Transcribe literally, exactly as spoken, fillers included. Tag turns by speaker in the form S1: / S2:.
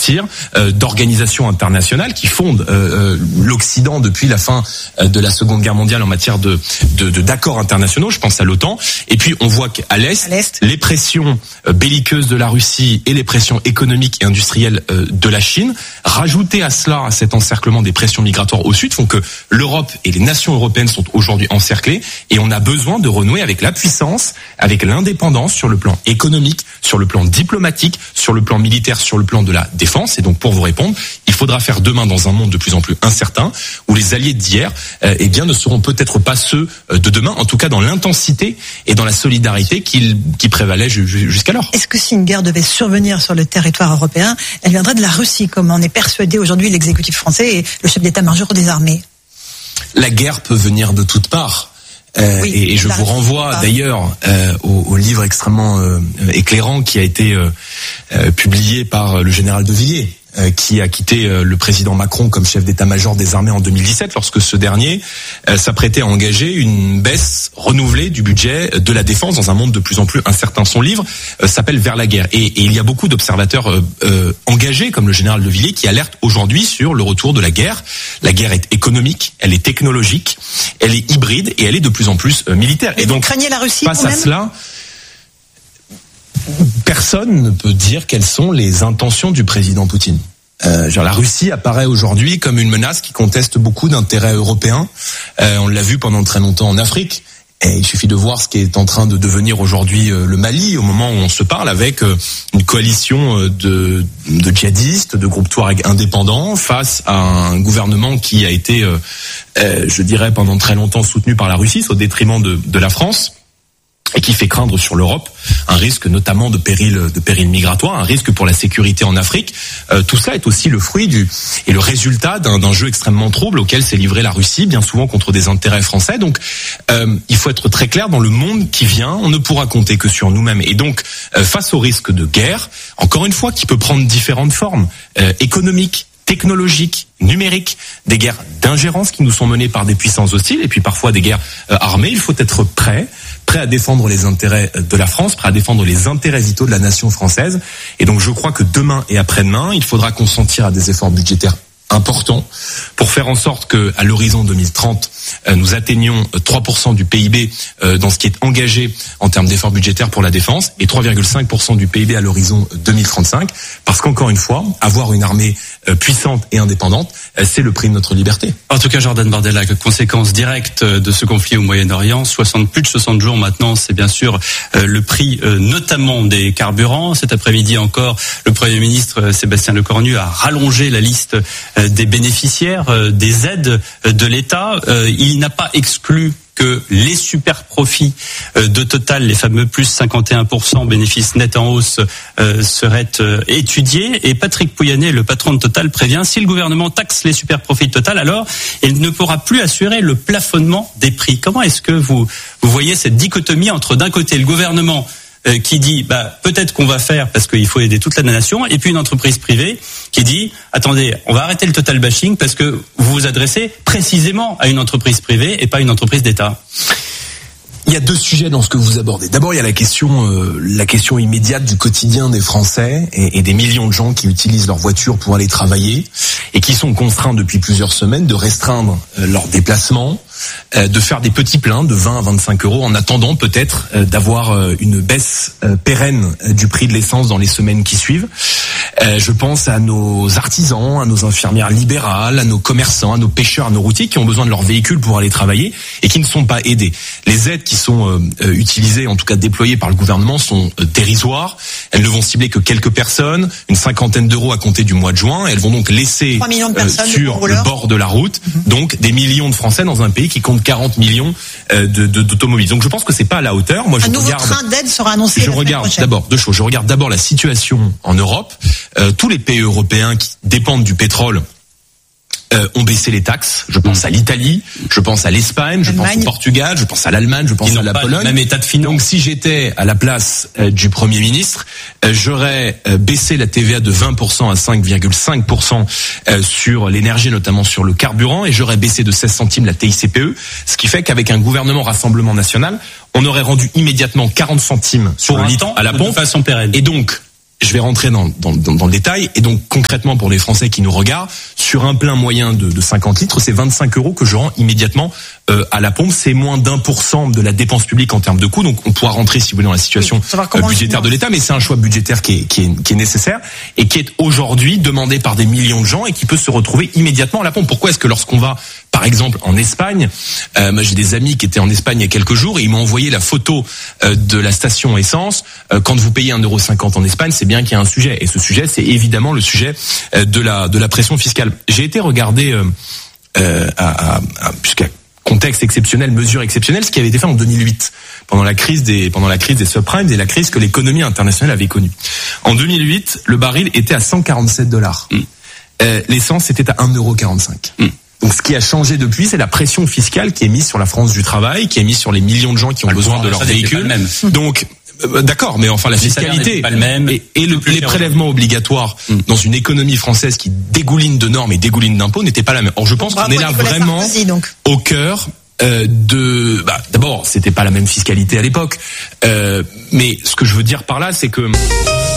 S1: sortir euh, d'organisations internationales qui fondent euh, l'Occident depuis la fin de la Seconde Guerre mondiale en matière de, de, de d'accords internationaux. Je pense à l'OTAN. Et puis on voit qu'à l'est, à l'est, les pressions belliqueuses de la Russie et les pressions économiques et industrielles de la Chine, rajoutées à cela, à cet encerclement des pressions migratoires au sud, font que l'Europe et les nations européennes sont aujourd'hui encerclées et on a besoin de renouer avec la puissance, avec l'indépendance sur le plan économique, sur le plan diplomatique, sur le plan militaire, sur le plan de la défense. Et donc pour vous répondre, il faudra faire demain dans un monde de plus en plus incertain où les alliés d'hier euh, eh bien ne seront peut-être pas ceux de demain, en tout cas dans l'intensité et dans la solidarité qui, qui prévalait jusqu'alors.
S2: Est-ce que si une guerre devait survenir sur le territoire européen, elle viendrait de la Russie, comme en est persuadé aujourd'hui l'exécutif français et le chef d'état-major des armées?
S1: La guerre peut venir de toutes parts. Euh, oui, et, et je vous renvoie d'ailleurs euh, au, au livre extrêmement euh, éclairant qui a été euh, euh, publié par le général de Villiers, euh, qui a quitté euh, le président Macron comme chef d'état-major des armées en deux mille dix-sept, lorsque ce dernier euh, s'apprêtait à engager une baisse renouvelée du budget de la défense dans un monde de plus en plus incertain. Son livre euh, s'appelle Vers la guerre, et, et il y a beaucoup d'observateurs euh, euh, engagés comme le général de Villiers qui alertent aujourd'hui sur le retour de la guerre. La guerre est économique, elle est technologique, elle est hybride et elle est de plus en plus euh, militaire.
S2: Et, et donc, craignez la Russie
S1: face à cela, personne ne peut dire quelles sont les intentions du président Poutine. Euh, genre la Russie apparaît aujourd'hui comme une menace qui conteste beaucoup d'intérêts européens. Euh, on l'a vu pendant très longtemps en Afrique. Et il suffit de voir ce qui est en train de devenir aujourd'hui euh, le Mali, au moment où on se parle, avec euh, une coalition euh, de, de djihadistes, de groupes Touareg indépendants, face à un gouvernement qui a été, euh, euh, je dirais, pendant très longtemps soutenu par la Russie, au détriment de, de la France, et qui fait craindre sur l'Europe un risque notamment de péril de péril migratoire, un risque pour la sécurité en Afrique. Euh, tout ça est aussi le fruit du et le résultat d'un, d'un jeu extrêmement trouble auquel s'est livrée la Russie, bien souvent contre des intérêts français. Donc euh, il faut être très clair, dans le monde qui vient, on ne pourra compter que sur nous-mêmes. Et donc euh, face au risque de guerre, encore une fois, qui peut prendre différentes formes, euh, économiques, technologiques, numériques, des guerres d'ingérence qui nous sont menées par des puissances hostiles et puis parfois des guerres euh, armées. Il faut être prêt, prêt à défendre les intérêts de la France, prêt à défendre les intérêts vitaux de la nation française. Et donc je crois que demain et après-demain, il faudra consentir à des efforts budgétaires importants pour faire en sorte que, à l'horizon deux mille trente, euh, nous atteignions trois pour cent du P I B euh, dans ce qui est engagé en termes d'efforts budgétaires pour la défense et trois virgule cinq pour cent du P I B à l'horizon deux mille trente-cinq. Parce qu'encore une fois, avoir une armée euh, puissante et indépendante, euh, c'est le prix de notre liberté.
S3: En tout cas, Jordan Bardella, conséquence directe de ce conflit au Moyen-Orient, soixante, plus de soixante jours maintenant, c'est bien sûr euh, le prix euh, notamment des carburants. Cet après-midi encore, le Premier ministre euh, Sébastien Lecornu a rallongé la liste euh, des bénéficiaires euh, des aides euh, de l'État. Euh, il n'a pas exclu que les super profits de Total, les fameux plus cinquante et un pour cent bénéfices nets en hausse, euh, seraient euh, étudiés. Et Patrick Pouyanné, le patron de Total, prévient, si le gouvernement taxe les super profits de Total, alors il ne pourra plus assurer le plafonnement des prix. Comment est-ce que vous, vous voyez cette dichotomie entre, d'un côté, le gouvernement Euh, qui dit bah peut-être qu'on va faire parce qu'il faut aider toute la nation, et puis une entreprise privée qui dit attendez, on va arrêter le total bashing parce que vous vous adressez précisément à une entreprise privée et pas une entreprise d'État.
S1: Il y a deux sujets dans ce que vous abordez. D'abord, il y a la question, euh, la question immédiate du quotidien des Français et, et des millions de gens qui utilisent leur voiture pour aller travailler et qui sont contraints depuis plusieurs semaines de restreindre euh, leurs déplacements, euh, de faire des petits pleins de vingt à vingt-cinq euros en attendant peut-être euh, d'avoir euh, une baisse euh, pérenne euh, du prix de l'essence dans les semaines qui suivent. Euh, je pense à nos artisans, à nos infirmières libérales, à nos commerçants, à nos pêcheurs, à nos routiers qui ont besoin de leur véhicule pour aller travailler et qui ne sont pas aidés. Les aides qui sont euh, utilisées, en tout cas déployées par le gouvernement, sont euh, dérisoires. Elles ne vont cibler que quelques personnes, une cinquantaine d'euros à compter du mois de juin. Elles vont donc laisser euh, sur le bord de la route, mm-hmm. donc des millions de Français dans un pays qui compte quarante millions euh, de, de, d'automobiles. Donc je pense que c'est pas à la hauteur. Moi, je
S2: un nouveau
S1: regarde,
S2: train d'aide sera annoncé.
S1: Je regarde d'abord deux choses. Je regarde d'abord la situation en Europe. Euh, tous les pays européens qui dépendent du pétrole Euh, ont baissé les taxes. Je pense à l'Italie, je pense à l'Espagne, je pense au Portugal, je pense à l'Allemagne, je pense à la Pologne.
S3: Même état de finance.
S1: Donc si j'étais à la place euh, du Premier ministre, euh, j'aurais euh, baissé la T V A de vingt pour cent à cinq virgule cinq pour cent euh, sur l'énergie, notamment sur le carburant, et j'aurais baissé de seize centimes la T I C P E, ce qui fait qu'avec un gouvernement Rassemblement National, on aurait rendu immédiatement quarante centimes sur le litre à la pompe.
S3: De façon pérenne.
S1: Et donc, je vais rentrer dans, dans, dans, dans le détail. Et donc, concrètement, pour les Français qui nous regardent, sur un plein moyen de, de cinquante litres, c'est vingt-cinq euros que je rends immédiatement euh, à la pompe. C'est moins d'un pour cent de la dépense publique en termes de coûts. Donc, on pourra rentrer, si vous voulez, dans la situation oui, budgétaire de l'État. Mais c'est un choix budgétaire qui est, qui est, qui est nécessaire et qui est aujourd'hui demandé par des millions de gens et qui peut se retrouver immédiatement à la pompe. Pourquoi est-ce que lorsqu'on va, par exemple, en Espagne, euh, moi j'ai des amis qui étaient en Espagne il y a quelques jours et ils m'ont envoyé la photo euh, de la station essence. Euh, quand vous payez un euro cinquante en Espagne, c'est bien qu'il y a un sujet. Et ce sujet, c'est évidemment le sujet euh, de la de la pression fiscale. J'ai été regarder euh, euh, à, à, à puisqu'à contexte exceptionnel, mesure exceptionnelle, ce qui avait été fait en deux mille huit pendant la crise des pendant la crise des subprimes et la crise que l'économie internationale avait connue. En deux mille huit, le baril était à cent quarante-sept dollars. Mm. Euh, l'essence était à un euro quarante-cinq. Mm. Donc ce qui a changé depuis, c'est la pression fiscale qui est mise sur la France du travail, qui est mise sur les millions de gens qui ont ah, besoin de leur véhicule. Donc euh, d'accord, mais enfin la les fiscalité
S3: pas le même,
S1: et, et le, les prélèvements obligatoires mm. dans une économie française qui dégouline de normes et dégouline d'impôts n'étaient pas la même. Or je pense qu'on est là vraiment au cœur euh, de. Bah, d'abord, c'était pas la même fiscalité à l'époque, euh, mais ce que je veux dire par là, c'est que